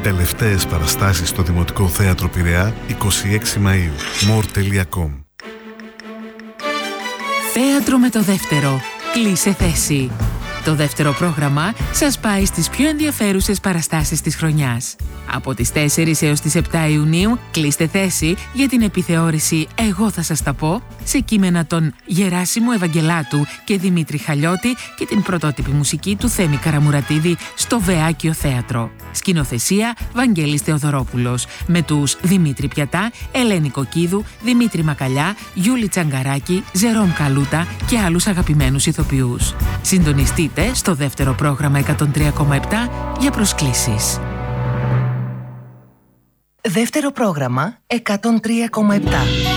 Τελευταίες παραστάσεις στο Δημοτικό Θέατρο Πειραιά, 26 Μαΐου. more.com. Θέατρο με το δεύτερο. Κλείσε θέση. Το δεύτερο πρόγραμμα σας πάει στις πιο ενδιαφέρουσες παραστάσεις της χρονιάς. Από τις 4 έως τις 7 Ιουνίου κλείστε θέση για την επιθεώρηση «Εγώ θα σας τα πω» σε κείμενα των Γεράσιμου Ευαγγελάτου και Δημήτρη Χαλιώτη και την πρωτότυπη μουσική του Θέμη Καραμουρατίδη στο Βεάκιο Θέατρο. Σκηνοθεσία Βαγγέλης Θεοδωρόπουλος με τους Δημήτρη Πιατά, Ελένη Κοκκίδου, Δημήτρη Μακαλιά, Γιούλη Τσαγκαράκη, Ζερόμ Καλούτα και άλλους αγαπημένους ηθοποιούς. Συντονιστείτε στο δεύτερο πρόγραμμα 103,7 για προσκλήσεις. Δεύτερο πρόγραμμα 103,7.